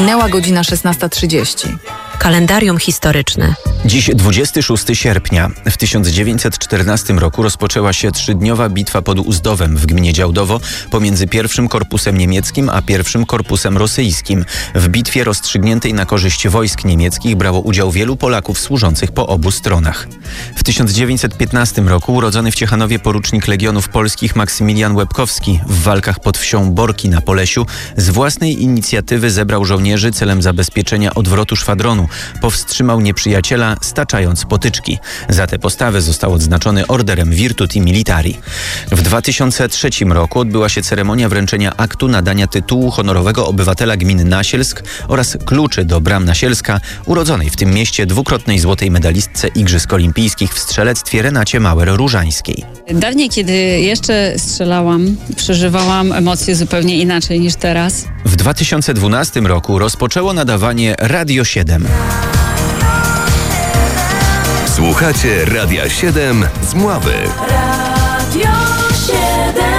Minęła godzina 16:30. Kalendarium historyczne. Dziś 26 sierpnia. W 1914 roku rozpoczęła się 3-dniowa bitwa pod Uzdowem w gminie Działdowo pomiędzy pierwszym korpusem niemieckim a pierwszym korpusem rosyjskim. W bitwie rozstrzygniętej na korzyść wojsk niemieckich brało udział wielu Polaków służących po obu stronach. W 1915 roku urodzony w Ciechanowie porucznik Legionów Polskich Maksymilian Łebkowski w walkach pod wsią Borki na Polesiu z własnej inicjatywy zebrał żołnierzy celem zabezpieczenia odwrotu szwadronu. Powstrzymał nieprzyjaciela, staczając potyczki. Za tę postawę został odznaczony orderem Virtuti Militari. W 2003 roku odbyła się ceremonia wręczenia aktu nadania tytułu honorowego obywatela gminy Nasielsk oraz kluczy do bram Nasielska, urodzonej w tym mieście dwukrotnej złotej medalistce Igrzysk Olimpijskich w strzelectwie Renacie Mauer-Różańskiej. Dawniej, kiedy jeszcze strzelałam, przeżywałam emocje zupełnie inaczej niż teraz. W 2012 roku rozpoczęło nadawanie Radio 7. Słuchacie Radia 7 z Mławy. Radio 7.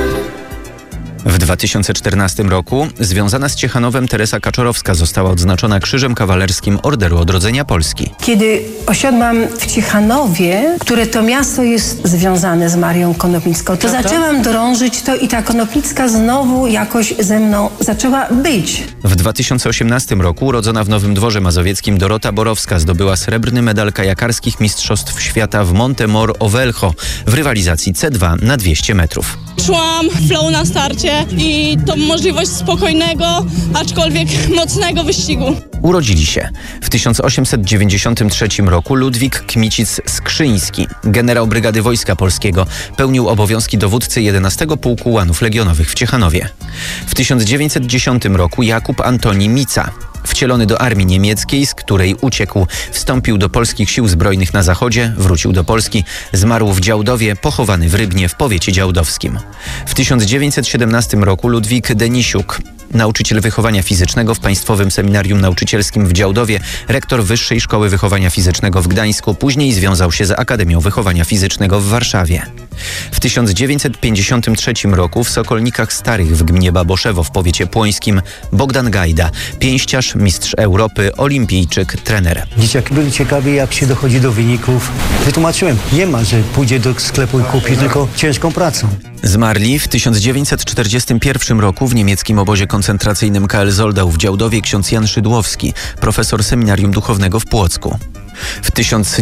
W 2014 roku związana z Ciechanowem Teresa Kaczorowska została odznaczona Krzyżem Kawalerskim Orderu Odrodzenia Polski. Kiedy osiadłam w Ciechanowie, które to miasto jest związane z Marią Konopnicką, to zaczęłam drążyć to i ta Konopnicka znowu jakoś ze mną zaczęła być. W 2018 roku urodzona w Nowym Dworze Mazowieckim Dorota Borowska zdobyła srebrny medal kajakarskich Mistrzostw Świata w Montemor Ovelcho w rywalizacji C2 na 200 metrów. Czułam flow na starcie i tą możliwość spokojnego, aczkolwiek mocnego wyścigu. Urodzili się w 1893 roku Ludwik Kmicic-Skrzyński, generał Brygady Wojska Polskiego, pełnił obowiązki dowódcy 11 Pułku Łanów Legionowych w Ciechanowie. W 1910 roku Jakub Antoni Mica, wcielony do armii niemieckiej, z której uciekł, wstąpił do polskich sił zbrojnych na zachodzie, wrócił do Polski, zmarł w Działdowie, pochowany w Rybnie w powiecie działdowskim. W 1917 roku Ludwik Denisiuk, nauczyciel wychowania fizycznego w Państwowym Seminarium Nauczycielskim w Działdowie, rektor Wyższej Szkoły Wychowania Fizycznego w Gdańsku, później związał się z Akademią Wychowania Fizycznego w Warszawie. W 1953 roku w Sokolnikach Starych w gminie Baboszewo w powiecie płońskim Bogdan Gajda, pięściarz, mistrz Europy, olimpijczyk, trener. Dzieciaki byli ciekawi, jak się dochodzi do wyników. Wytłumaczyłem, nie ma, że pójdzie do sklepu i kupi, tylko ciężką pracą. Zmarli w 1941 roku w niemieckim obozie koncentracyjnym KL Zoldau w Działdowie ksiądz Jan Szydłowski, profesor Seminarium Duchownego w Płocku. W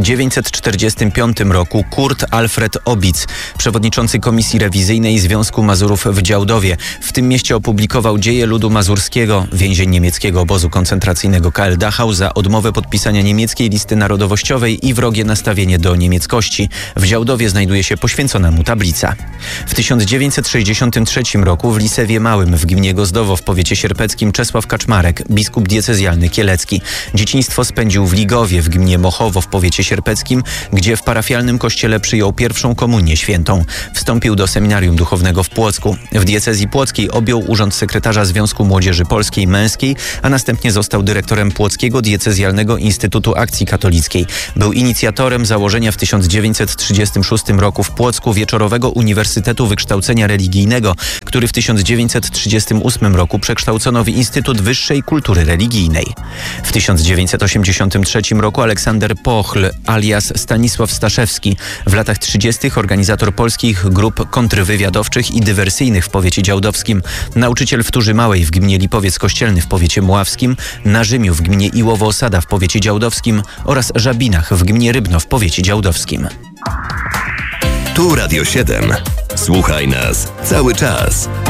1945 roku Kurt Alfred Obitz, przewodniczący Komisji Rewizyjnej Związku Mazurów w Działdowie. W tym mieście opublikował Dzieje ludu mazurskiego, więzień niemieckiego obozu koncentracyjnego KL Dachau za odmowę podpisania niemieckiej listy narodowościowej i wrogie nastawienie do niemieckości. W Działdowie znajduje się poświęcona mu tablica. W 1963 roku w Lisewie Małym w gminie Gozdowo w powiecie sierpeckim Czesław Kaczmarek, biskup diecezjalny kielecki. Dzieciństwo spędził w Ligowie w gminie Mochowo w powiecie sierpeckim, gdzie w parafialnym kościele przyjął pierwszą komunię świętą. Wstąpił do Seminarium Duchownego w Płocku. W diecezji płockiej objął urząd sekretarza Związku Młodzieży Polskiej Męskiej, a następnie został dyrektorem Płockiego Diecezjalnego Instytutu Akcji Katolickiej. Był inicjatorem założenia w 1936 roku w Płocku Wieczorowego Uniwersytetu Wykształcenia Religijnego, który w 1938 roku przekształcono w Instytut Wyższej Kultury Religijnej. W 1983 roku Aleksander Pochl alias Stanisław Staszewski, w latach 30. organizator polskich grup kontrwywiadowczych i dywersyjnych w powiecie działdowskim, nauczyciel w Turzy Małej w gminie Lipowiec Kościelny w powiecie mławskim, na Rzymiu w gminie Iłowo-Osada w powiecie działdowskim oraz Żabinach w gminie Rybno w powiecie działdowskim. Tu Radio 7. Słuchaj nas cały czas.